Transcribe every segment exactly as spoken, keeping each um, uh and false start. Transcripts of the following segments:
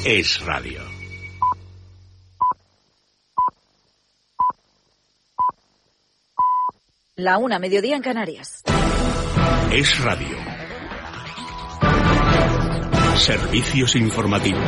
Es Radio. La una, mediodía en Canarias. Es Radio. Servicios informativos.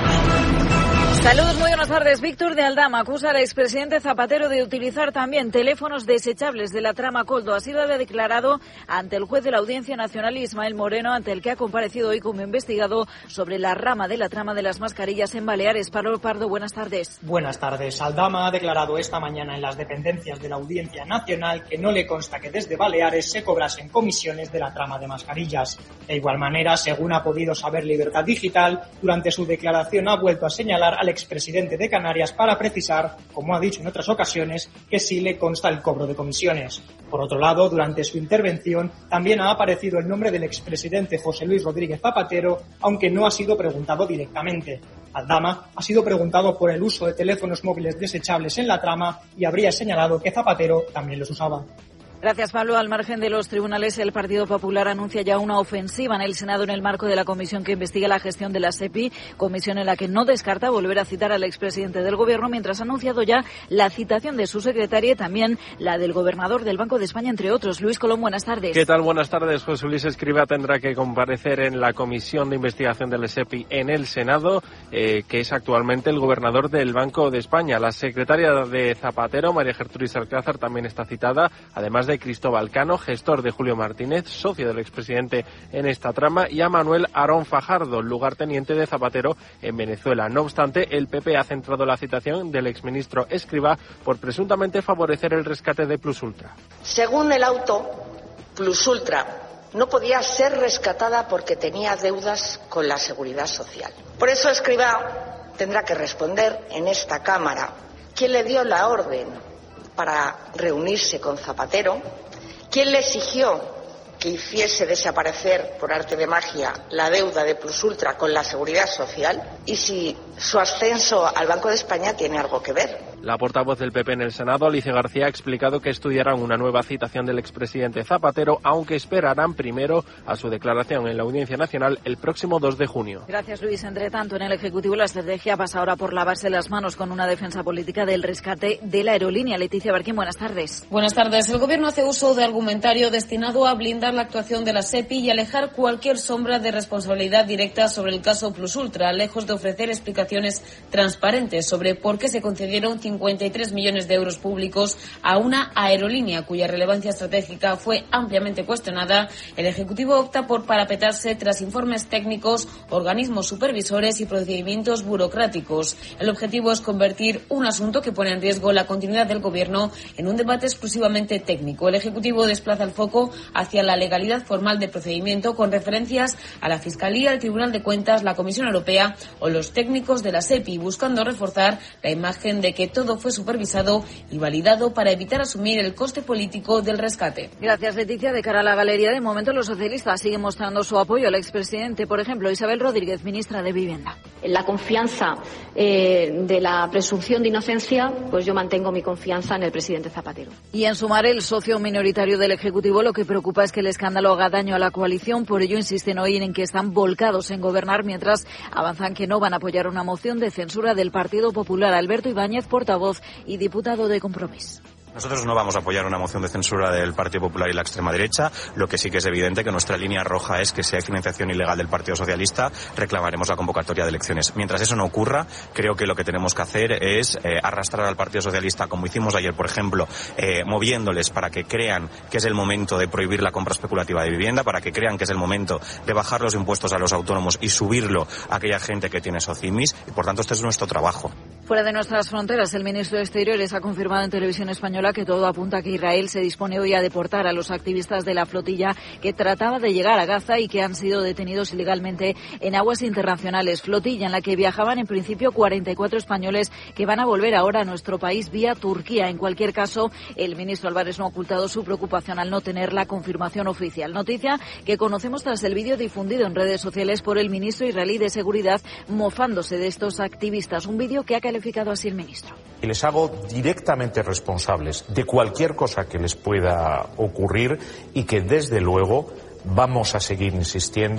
Saludos, muy buenas tardes. Víctor de Aldama acusa al expresidente Zapatero de utilizar también teléfonos desechables de la trama Koldo. Así lo ha declarado ante el juez de la Audiencia Nacional, Ismael Moreno, ante el que ha comparecido hoy como investigado sobre la rama de la trama de las mascarillas en Baleares. Pablo Pardo, buenas tardes. Buenas tardes. Aldama ha declarado esta mañana en las dependencias de la Audiencia Nacional que no le consta que desde Baleares se cobrasen comisiones de la trama de mascarillas. De igual manera, según ha podido saber Libertad Digital, durante su declaración ha vuelto a señalar al expresidente de Canarias para precisar, como ha dicho en otras ocasiones, que sí le consta el cobro de comisiones. Por otro lado, durante su intervención también ha aparecido el nombre del expresidente José Luis Rodríguez Zapatero, aunque no ha sido preguntado directamente. Aldama ha sido preguntado por el uso de teléfonos móviles desechables en la trama y habría señalado que Zapatero también los usaba. Gracias, Pablo. Al margen de los tribunales, el Partido Popular anuncia ya una ofensiva en el Senado en el marco de la comisión que investiga la gestión de la SEPI, comisión en la que no descarta volver a citar al expresidente del Gobierno, mientras ha anunciado ya la citación de su secretaria y también la del gobernador del Banco de España, entre otros. Luis Colón, buenas tardes. ¿Qué tal? Buenas tardes. José Luis Escrivá tendrá que comparecer en la comisión de investigación de la SEPI en el Senado, eh, que es actualmente el gobernador del Banco de España. La secretaria de Zapatero, María Gertrudis Alcázar, también está citada, además de de Cristóbal Cano, gestor de Julio Martínez, socio del expresidente en esta trama, y a Manuel Aarón Fajardo, lugarteniente de Zapatero en Venezuela. No obstante, el P P ha centrado la citación del exministro Escrivá por presuntamente favorecer el rescate de Plus Ultra. Según el auto, Plus Ultra no podía ser rescatada porque tenía deudas con la Seguridad Social. Por eso Escrivá tendrá que responder en esta Cámara quién le dio la orden para reunirse con Zapatero, quién le exigió que hiciese desaparecer por arte de magia la deuda de Plus Ultra con la Seguridad Social y si su ascenso al Banco de España tiene algo que ver. La portavoz del P P en el Senado, Alicia García, ha explicado que estudiarán una nueva citación del expresidente Zapatero, aunque esperarán primero a su declaración en la Audiencia Nacional el próximo dos de junio. Gracias, Luis. Entre tanto, en el Ejecutivo la estrategia pasa ahora por lavarse las manos con una defensa política del rescate de la aerolínea. Leticia Barquín, buenas tardes. Buenas tardes. El Gobierno hace uso de argumentario destinado a blindar la actuación de la SEPI y alejar cualquier sombra de responsabilidad directa sobre el caso Plus Ultra, lejos de ofrecer explicaciones transparentes sobre por qué se concedieron cincuenta y tres millones de euros públicos a una aerolínea cuya relevancia estratégica fue ampliamente cuestionada. El Ejecutivo opta por parapetarse tras informes técnicos, organismos supervisores y procedimientos burocráticos. El objetivo es convertir un asunto que pone en riesgo la continuidad del Gobierno en un debate exclusivamente técnico. El Ejecutivo desplaza el foco hacia la legalidad formal del procedimiento con referencias a la Fiscalía, el Tribunal de Cuentas, la Comisión Europea o los técnicos de la SEPI, buscando reforzar la imagen de que todo fue supervisado y validado para evitar asumir el coste político del rescate. Gracias, Leticia. De cara a la galería, de momento los socialistas siguen mostrando su apoyo al expresidente. Por ejemplo, Isabel Rodríguez, ministra de Vivienda. En la confianza eh, de la presunción de inocencia, pues yo mantengo mi confianza en el presidente Zapatero. Y en Sumar, el socio minoritario del Ejecutivo, lo que preocupa es que el escándalo haga daño a la coalición. Por ello insisten hoy en que están volcados en gobernar, mientras avanzan que no van a apoyar una moción de censura del Partido Popular. Alberto Ibáñez, portavoz y diputado de Compromís. Nosotros no vamos a apoyar una moción de censura del Partido Popular y la extrema derecha. Lo que sí que es evidente que nuestra línea roja es que si hay financiación ilegal del Partido Socialista, reclamaremos la convocatoria de elecciones. Mientras eso no ocurra, creo que lo que tenemos que hacer es eh, arrastrar al Partido Socialista, como hicimos ayer, por ejemplo, eh, moviéndoles para que crean que es el momento de prohibir la compra especulativa de vivienda, para que crean que es el momento de bajar los impuestos a los autónomos y subirlo a aquella gente que tiene SOCIMIS. Y por tanto, este es nuestro trabajo. Fuera de nuestras fronteras, el ministro de Exteriores ha confirmado en televisión española que todo apunta a que Israel se dispone hoy a deportar a los activistas de la flotilla que trataba de llegar a Gaza y que han sido detenidos ilegalmente en aguas internacionales. Flotilla en la que viajaban en principio cuarenta y cuatro españoles que van a volver ahora a nuestro país vía Turquía. En cualquier caso, el ministro Álvarez no ha ocultado su preocupación al no tener la confirmación oficial. Noticia que conocemos tras el vídeo difundido en redes sociales por el ministro israelí de Seguridad mofándose de estos activistas. Un vídeo que ha calificado así el ministro. Y les hago directamente responsables de cualquier cosa que les pueda ocurrir y que desde luego vamos a seguir insistiendo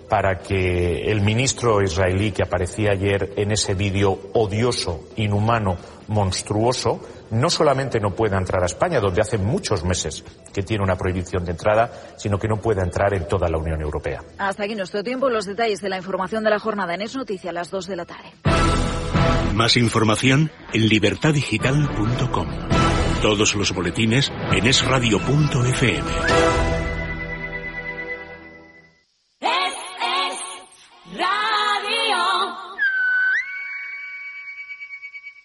para que el ministro israelí que aparecía ayer en ese vídeo odioso, inhumano, monstruoso, no solamente no pueda entrar a España, donde hace muchos meses que tiene una prohibición de entrada, sino que no pueda entrar en toda la Unión Europea. Hasta aquí nuestro tiempo. Los detalles de la información de la jornada en Es Noticia a las dos de la tarde. Más información en libertad digital punto com. Todos los boletines en es radio punto efe eme. Es, es radio.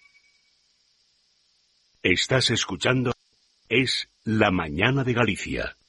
Estás escuchando Es la Mañana de Galicia.